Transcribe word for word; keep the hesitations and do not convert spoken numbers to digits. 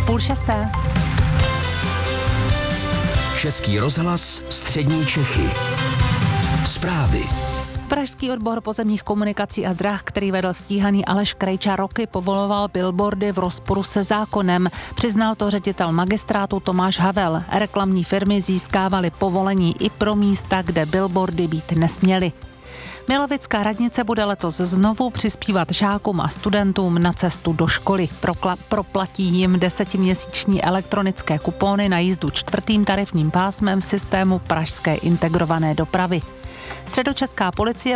půl šesté. Český rozhlas Střední Čechy. Zprávy. Pražský odbor pozemních komunikací a drah, který vedl stíhaný Aleš Krejča roky, povoloval billboardy v rozporu se zákonem. Přiznal to ředitel magistrátu Tomáš Havel. Reklamní firmy získávaly povolení i pro místa, kde billboardy být nesměly. Milovická radnice bude letos znovu přispívat žákům a studentům na cestu do školy. Prokla- proplatí jim desetiměsíční elektronické kupóny na jízdu čtvrtým tarifním pásmem v systému pražské integrované dopravy. Středočeská policie